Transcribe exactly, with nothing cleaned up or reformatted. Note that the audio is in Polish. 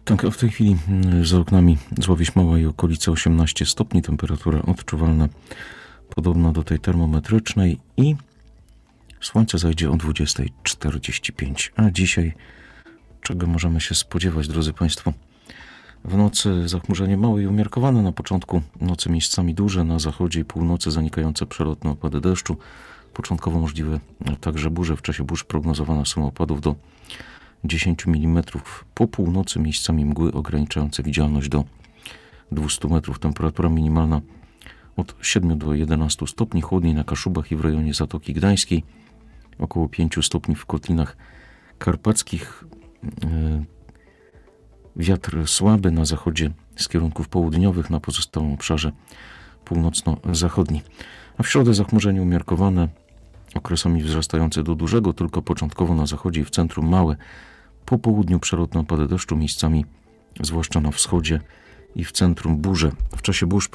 Tak, a w tej chwili za oknami Złowieś Mała i okolice osiemnaście stopni, temperatura odczuwalna podobna do tej termometrycznej i słońce zajdzie o dwudziesta czterdzieści pięć. A dzisiaj czego możemy się spodziewać, drodzy Państwo? W nocy zachmurzenie małe i umiarkowane, na początku nocy miejscami duże, na zachodzie i północy zanikające przelotne opady deszczu. Początkowo możliwe także burze. W czasie burz prognozowane są opadów do dziesięć milimetrów. Po północy miejscami mgły ograniczające widzialność do dwieście metrów. Temperatura minimalna od siedmiu do jedenastu stopni. Chłodniej na Kaszubach i w rejonie Zatoki Gdańskiej. Około pięciu stopni w kotlinach karpackich. Wiatr słaby na zachodzie z kierunków południowych, na pozostałym obszarze północno-zachodni. A w środę zachmurzenie umiarkowane, okresami wzrastające do dużego, tylko początkowo na zachodzie i w centrum małe. Po południu przelotne opady deszczu, miejscami zwłaszcza na wschodzie i w centrum burze. W czasie burz